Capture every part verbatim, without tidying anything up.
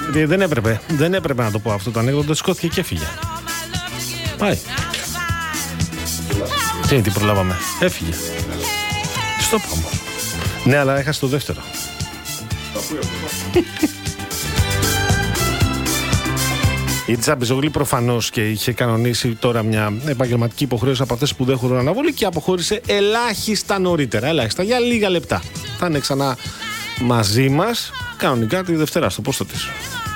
Δεν έπρεπε, δεν έπρεπε να το πω αυτό το ανέκδοτο. Σηκώθηκε και έφυγε. Πάει. Τι, τι προλάβαμε. Έφυγε. Στο πάμε. Ναι, αλλά έχασε το δεύτερο. Η Τσαμπιζόγλη προφανώς και είχε κανονίσει τώρα μια επαγγελματική υποχρέωση από αυτές που δεν έχουν αναβολή και αποχώρησε ελάχιστα νωρίτερα. Ελάχιστα για λίγα λεπτά. Θα είναι ξανά μαζί μας κανονικά τη Δευτέρα στο πόστο της.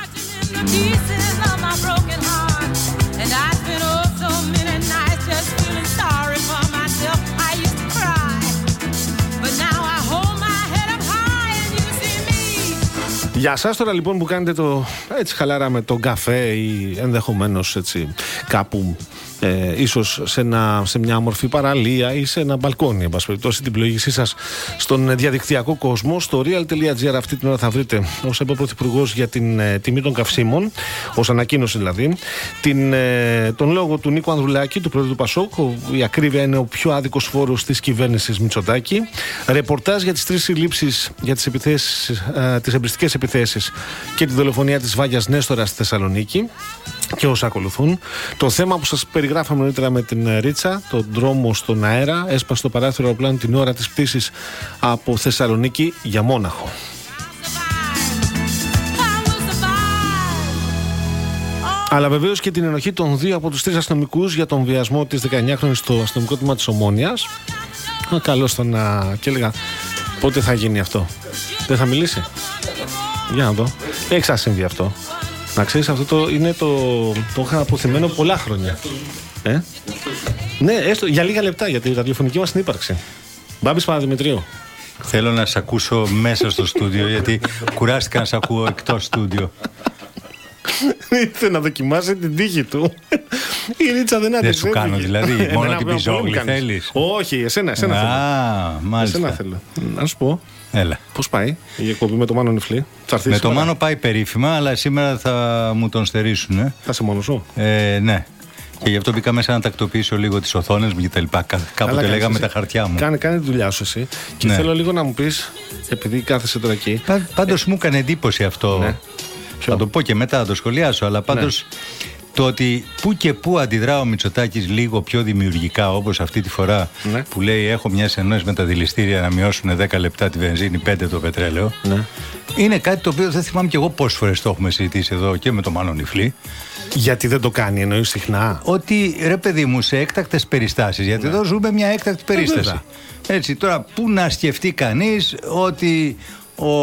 Για σας τώρα λοιπόν που κάνετε το έτσι χαλάρα με τον καφέ ή ενδεχομένως έτσι κάπου ε, ίσως σε, ένα, σε μια όμορφη παραλία ή σε ένα μπαλκόνι, εν πάση περιπτώσει, την πλοήγησή σας στον διαδικτυακό κόσμο. Στο real.gr αυτή την ώρα θα βρείτε, ως είπε ο Πρωθυπουργός, για την ε, τιμή των καυσίμων, ως ανακοίνωση δηλαδή, την, ε, τον λόγο του Νίκου Ανδρουλάκη, του Πρόεδρου του Πασόκ. Η ακρίβεια είναι ο πιο άδικος φόρος της κυβέρνησης Μητσοτάκη. Ρεπορτάζ για τις τρεις συλλήψεις για τις, επιθέσεις, ε, τις εμπριστικές επιθέσεις και τη δολοφονία της Βάγιας Νέστορα στη Θεσσαλονίκη και όσα ακολουθούν. Το θέμα που σας περιγράφαμε νωρίτερα με την Ρίτσα, τον δρόμο στον αέρα, έσπασε το παράθυρο αεροπλάνου την ώρα της πτήσης από Θεσσαλονίκη για Μόναχο. Αλλά βεβαίως και την ενοχή των δύο από τους τρεις αστυνομικούς για τον βιασμό της δεκαεννιάχρονης στο αστυνομικό τμήμα της Ομόνοιας. Καλώς το να... και έλεγα πότε θα γίνει αυτό. Δεν θα μιλήσει. Για να δω. Έχει ξανασυμβεί αυτό. Να ξέρεις, αυτό το είναι το. Το είχα αποθυμένο πολλά χρόνια. Ε? Ναι, έστω για λίγα λεπτά για τη ραδιοφωνική μας συνύπαρξη. Μπάμπης Παναδημητρίου. Θέλω να σε ακούσω μέσα στο στούντιο, γιατί κουράστηκα να σε ακούω εκτός στούντιο. Ήθελε να δοκιμάσει την τύχη του. Η Ρίτσα δεν άντεξε. Δεν σου κάνω δηλαδή, μόνο την πιζόγλη θέλεις? Όχι, εσένα, εσένα θέλω. Α, μάλιστα. Εσένα θέλω. Να σου πω. Έλα. Πώς πάει η εκπομπή με το Μάνο Νιφλή? Με το Μάνο πάει περίφημα, αλλά σήμερα θα μου τον στερήσουν. Ε. Θα είσαι μόνος σου? Ε, ναι. Και γι' αυτό μπήκα μέσα να τακτοποιήσω λίγο τις οθόνες μου και τα λοιπά. Κάποτε λέγαμε τα χαρτιά μου. Κάνε, κάνε τη δουλειά σου εσύ. Και ναι. Θέλω λίγο να μου πεις, επειδή κάθεσαι τώρα εκεί. Πά, πάντως ε... μου έκανε εντύπωση αυτό. Ναι. Θα το πω και μετά, θα το σχολιάσω. Αλλά πάντως ναι. Το ότι που και που αντιδρά ο Μητσοτάκης λίγο πιο δημιουργικά, όπως αυτή τη φορά ναι. Που λέει έχω μια συνεννόηση με τα δηληστήρια να μειώσουν δέκα λεπτά τη βενζίνη, πέντε το πετρέλαιο. Ναι. Είναι κάτι το οποίο δεν θυμάμαι κι εγώ πόσες φορές το έχουμε συζητήσει εδώ και με το Μάνο Νιφλή. Γιατί δεν το κάνει, εννοείς συχνά? Ότι ρε παιδί μου, σε έκτακτες περιστάσεις, γιατί ναι. Εδώ ζούμε μια έκτακτη περίσταση. Ε, Έτσι, τώρα πού να σκεφτεί κανείς ότι ο,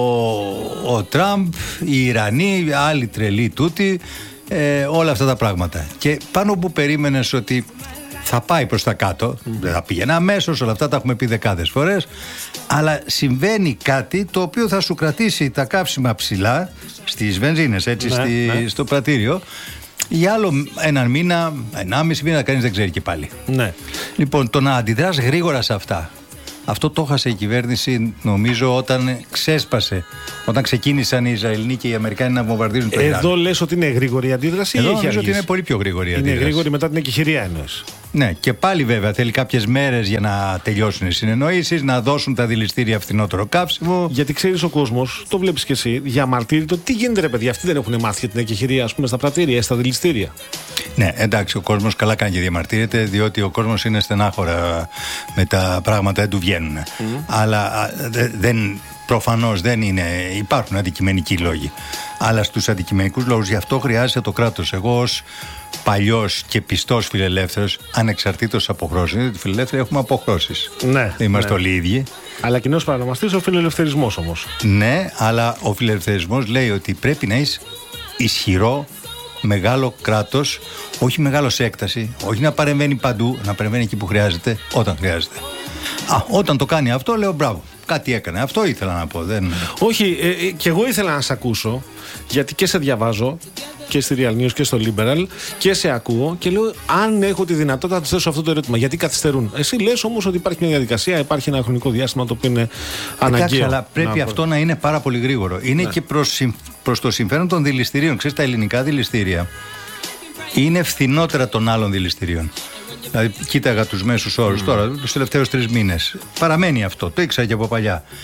ο Τραμπ, οι Ιρανοί, άλλοι τρελοί τούτοι, ε, όλα αυτά τα πράγματα. Και πάνω που περίμενες ότι θα πάει προς τα κάτω, δεν θα πήγαινε αμέσως, όλα αυτά τα έχουμε πει δεκάδες φορές, αλλά συμβαίνει κάτι το οποίο θα σου κρατήσει τα καύσιμα ψηλά στις βενζίνες, έτσι, ναι, στη, ναι. στο πρατήριο, για άλλο έναν μήνα, ενάμιση μήνα, κανείς δεν ξέρει και πάλι. Ναι. Λοιπόν, το να αντιδράς γρήγορα σε αυτά, αυτό το έχασε η κυβέρνηση, νομίζω, όταν ξέσπασε, όταν ξεκίνησαν οι Ισραηλοί και οι Αμερικάνοι να βομβαρδίζουν το Ιράν. Εδώ λες ότι είναι γρήγορη η αντίδραση? Εδώ ή νομίζω ότι είναι πολύ πιο γρήγορη η αντίδραση. Είναι γρήγορη μετά την εκεχηρία εννοείς? Ναι, και πάλι βέβαια θέλει κάποιες μέρες για να τελειώσουν οι συνεννοήσεις, να δώσουν τα δηληστήρια φθηνότερο καύσιμο. Γιατί ξέρεις, ο κόσμος, το βλέπεις και εσύ, διαμαρτύρεται. Τι γίνεται, ρε παιδιά, αυτοί δεν έχουν μάθει για την εκεχηρία, ας πούμε, στα πρατήρια, στα δηληστήρια. Ναι, εντάξει, ο κόσμος καλά κάνει και διαμαρτύρεται, διότι ο κόσμος είναι στενάχωρα με τα πράγματα, δεν του βγαίνουν. Mm. Αλλά δε, δεν, προφανώς δεν είναι, υπάρχουν αντικειμενικοί λόγοι. Αλλά στους αντικειμενικούς λόγους, γι' αυτό χρειάζεται το κράτος. Εγώ ως παλιός και πιστός φιλελεύθερος, ανεξαρτήτως αποχρώσεων, γιατί φιλελεύθεροι έχουμε αποχρώσεις. Ναι. Είμαστε ναι. όλοι οι ίδιοι. Αλλά κοινός παρανομαστής ο φιλελευθερισμός όμως. Ναι, αλλά ο φιλελευθερισμός λέει ότι πρέπει να είσαι ισχυρό, μεγάλο κράτος, όχι μεγάλο σε έκταση, όχι να παρεμβαίνει παντού, να παρεμβαίνει εκεί που χρειάζεται, όταν χρειάζεται. Α, όταν το κάνει αυτό, λέω μπράβο. Κάτι έκανε. Αυτό ήθελα να πω. Δεν... Όχι, ε, ε, και εγώ ήθελα να σε ακούσω, γιατί και σε διαβάζω και στη Real News και στο Liberal και σε ακούω και λέω, αν έχω τη δυνατότητα να του θέσω αυτό το ερώτημα, γιατί καθυστερούν? Εσύ λες όμως ότι υπάρχει μια διαδικασία, υπάρχει ένα χρονικό διάστημα το οποίο είναι αναγκαίο. Εντάξει, αλλά πρέπει να... αυτό να είναι πάρα πολύ γρήγορο. Είναι ναι. και προς, προς το συμφέρον των δηληστηρίων. Ξέρεις, τα ελληνικά δηληστήρια είναι φθηνότερα των άλλων δηληστηρίων. Δηλαδή, κοίταγα τους μέσους όρους mm. τώρα, τους τελευταίους τρεις μήνες. Παραμένει αυτό, το ήξερα και από παλιά.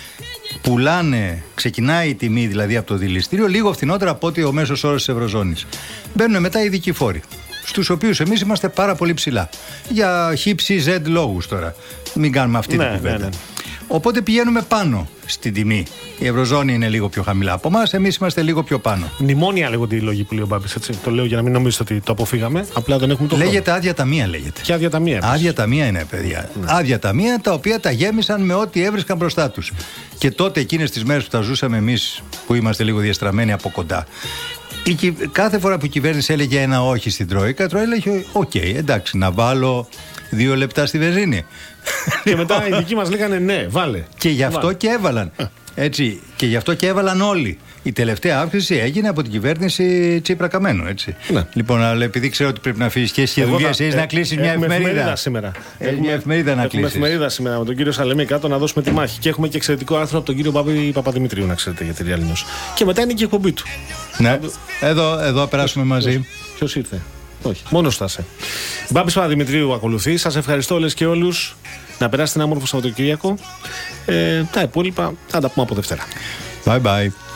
πουλάνε, ξεκινάει η τιμή δηλαδή από το δηληστήριο λίγο φθηνότερα από ότι ο μέσος όρος της Ευρωζώνης. Μπαίνουν μετά οι ειδικοί φόροι, στους οποίους εμείς είμαστε πάρα πολύ ψηλά. Για χύψη Z λόγους τώρα. Μην κάνουμε αυτή ναι, την κουβέντα. Ναι, ναι. Οπότε πηγαίνουμε πάνω στην τιμή. Η Ευρωζώνη είναι λίγο πιο χαμηλά από εμάς, εμείς είμαστε λίγο πιο πάνω. Μνημόνια λέγονται οι λόγοι που λέει ο Μπάμπης, έτσι. Το λέω για να μην νομίζετε ότι το αποφύγαμε. Απλά δεν έχουμε το χρόνο. Λέγεται άδεια ταμεία, λέγεται. Και άδεια ταμεία. Άδεια ταμεία είναι, παιδιά. Ναι. Άδεια ταμεία τα οποία τα γέμισαν με ό,τι έβρισκαν μπροστά τους. Και τότε, εκείνες τις μέρες που τα ζούσαμε εμείς, που είμαστε λίγο διαστραμμένοι από κοντά, η, κάθε φορά που η κυβέρνηση έλεγε ένα όχι στην Τρόικα, η Τρόικα έλεγε: Οκ, okay, εντάξει, να βάλω δύο λεπτά στη βενζίνη. Και μετά οι δικοί μας λέγανε ναι, βάλε. Και γι' αυτό βάλε. Και έβαλαν. Έτσι, και γι' αυτό και έβαλαν όλοι. Η τελευταία αύξηση έγινε από την κυβέρνηση Τσίπρα Καμένου. Έτσι. Ναι. Λοιπόν, αλλά επειδή ξέρω ότι πρέπει να αφήσεις και εσύ δουλειές, εσείς να κλείσεις μια εφημερίδα. εφημερίδα σήμερα. Έχουμε μια εφημερίδα να κλείσεις. Έχουμε εφημερίδα σήμερα με τον κύριο Σαλεμή κάτω να δώσουμε τη μάχη. Και έχουμε και εξαιρετικό άρθρο από τον κύριο Μπάμπη Παπαδημητρίου, να ξέρετε, για τη Real News. Και μετά είναι και η εκπομπή του. Ναι, εδώ, εδώ περάσουμε μαζί. Ποιος ήρθε? Όχι, μόνος θα είσαι. Μπάμπης Παπαδημητρίου ακολουθεί. Σας ευχαριστώ όλες και όλους. Να περάσετε ένα όμορφο Σαββατοκύριακο. Ε, τα υπόλοιπα θα τα πούμε από Δευτέρα. Bye bye.